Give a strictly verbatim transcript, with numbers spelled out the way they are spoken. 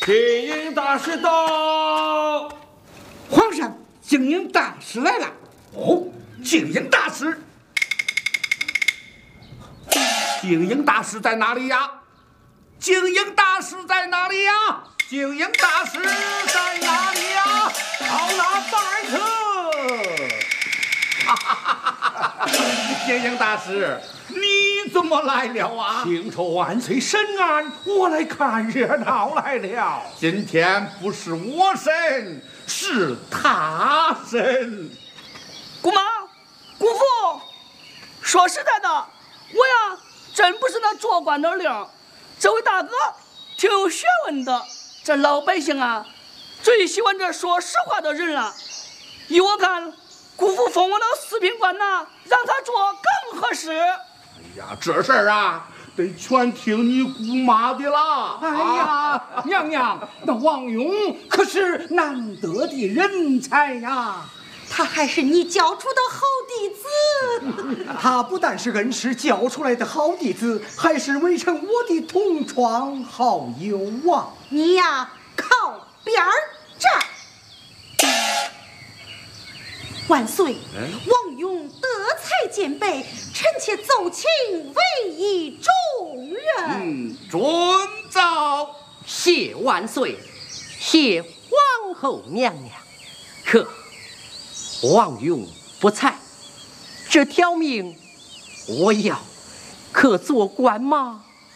金营大师到。 皇上，金营大师来了。 哦，金营大师，金营大师在哪里呀？金营大师在哪里呀？金营大师在哪里呀？好拿拜客！哈哈哈哈！金营大师，你怎么来了啊？ 请求万岁审案，我来看热闹来了。 今天不是我审，是他审。 姑妈，姑父，说实在的，我呀真不是那做官的料。这位大哥挺有学问的，这老百姓啊最喜欢这说实话的人了。依我看，姑父封我的四品官呐，让他做更合适。 哎呀，这事儿啊，得全听你姑妈的啦。 哎呀，娘娘，那王勇可是难得的人才呀。 他还是你教出的好弟子。 他不但是恩师教出来的好弟子，还是微臣我的同窗好友啊！ 你呀，靠边儿站！万岁，王勇德才兼备，臣妾奏请委以重任。 嗯，遵奏。 谢万岁，谢皇后娘娘。可王勇不才，这条命我要可做官吗？